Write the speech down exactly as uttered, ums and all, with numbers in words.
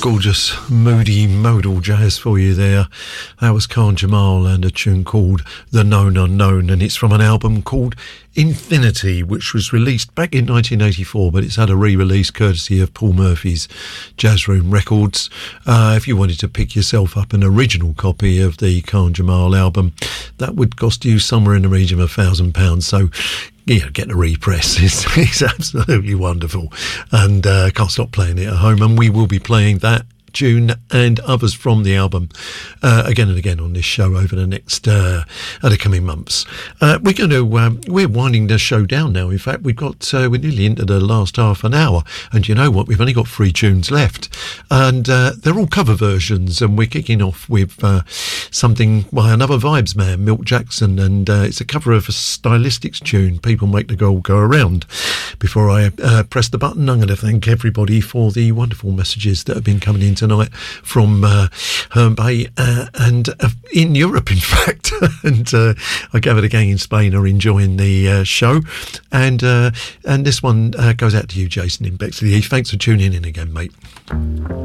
Gorgeous, moody, modal jazz for you there. That was Khan Jamal and a tune called The Known Unknown, and it's from an album called Infinity, which was released back in nineteen eighty-four, but it's had a re-release courtesy of Paul Murphy's Jazz Room Records. Uh, if you wanted to pick yourself up an original copy of the Khan Jamal album, that would cost you somewhere in the region of a thousand pounds. So yeah, get the repress. It's, it's absolutely wonderful, and uh, can't stop playing it at home. And we will be playing that tune and others from the album uh, again and again on this show over the next uh, uh, the coming months. Uh, we're going to um, we're winding the show down now. In fact, we've got uh, we're nearly into the last half an hour, and you know what? We've only got three tunes left, and uh, they're all cover versions. And we're kicking off with uh, something by another vibes man, Milt Jackson, and uh, it's a cover of a Stylistics tune, "People Make the Gold Go Around." Before I uh, press the button, I'm going to thank everybody for the wonderful messages that have been coming in tonight from uh, Herne Bay uh, and uh, in Europe, in fact. and uh, I gather the gang in Spain are enjoying the uh, show. And uh, and this one uh, goes out to you, Jason, in Bexley. Thanks for tuning in again, mate.